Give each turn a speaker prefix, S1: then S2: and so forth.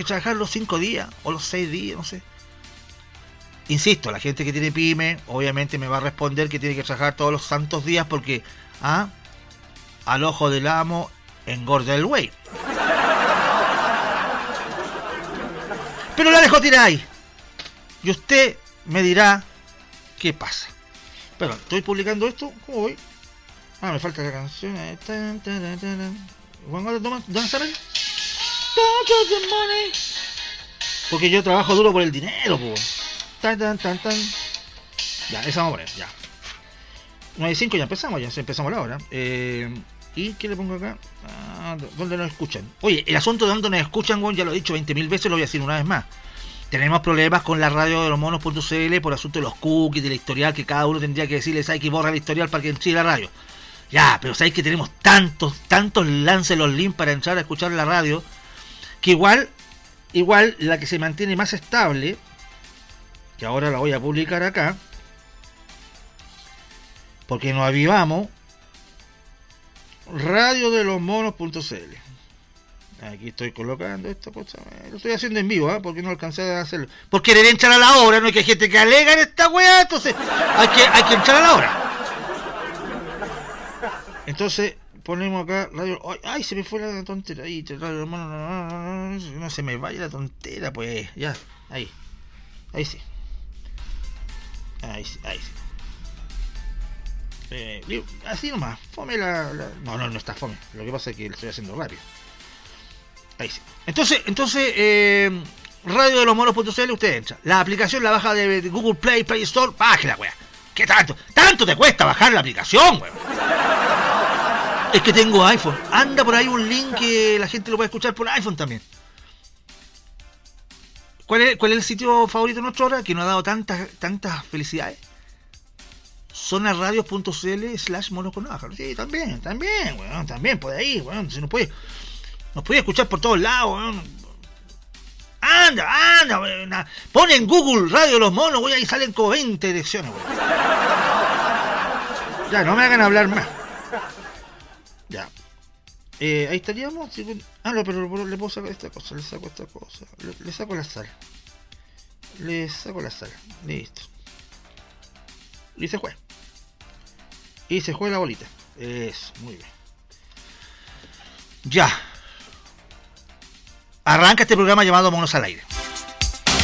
S1: que trabajar los 5 días o los 6 días, no sé. Insisto, la gente que tiene pyme, obviamente me va a responder que tiene que trabajar todos los santos días porque al ojo del amo engorda el güey. Pero la dejo tirada ahí. Y usted me dirá qué pasa. Pero estoy publicando esto, ¿cómo voy? Me falta la canción. ¿Dónde está ahí? Porque yo trabajo duro por el dinero, po. Ya, esa vamos a poner, ya. 9:05 ya empezamos la hora. ¿Y qué le pongo acá? ¿Dónde nos escuchan? Oye, el asunto de dónde nos escuchan, ya lo he dicho 20.000 veces, lo voy a decir una vez más. Tenemos problemas con la radio de los monos.cl por asunto de los cookies, del historial, que cada uno tendría que decirles hay que borrar el historial para que entre la radio. Ya, pero sabéis que tenemos tantos lances los links para entrar a escuchar la radio, que igual la que se mantiene más estable, que ahora la voy a publicar acá, porque nos avivamos, radiodelosmonos.cl. Aquí estoy colocando esta cosa. Lo estoy haciendo en vivo, porque no alcancé a hacerlo. Porque querer entrar a la hora, no hay que gente que alega en esta weá, entonces hay que entrar a la hora. Entonces ponemos acá radio. Ay, se me fue la tontera ahí, radio hermano, no se me vaya la tontera, pues ya, ahí sí. Así nomás, fome no está fome. Lo que pasa es que lo estoy haciendo rápido. Ahí sí. Entonces, radiodelosmonos.cl, usted entra. La aplicación la baja de Google Play Store, bájela, weá. ¿Qué tanto? ¿Tanto te cuesta bajar la aplicación, weón? Es que tengo iPhone. Anda por ahí un link que la gente lo puede escuchar por iPhone también. ¿Cuál es el sitio favorito nuestro ahora que nos ha dado tantas felicidades? Zonaradios.cl/monosconavaja. Sí, también, weón, también puede ahí, weón. Si nos puede escuchar por todos lados, weón. Anda, weón. Pon en Google Radio de los Monos, weón, ahí salen como 20 direcciones, weón. Ya, no me hagan hablar más. Ya. Ahí estaríamos. No, pero le puedo sacar esta cosa, le saco esta cosa. Le saco la sal. Listo. Y se juega. La bolita. Eso, muy bien. Ya. Arranca este programa llamado Monos al Aire.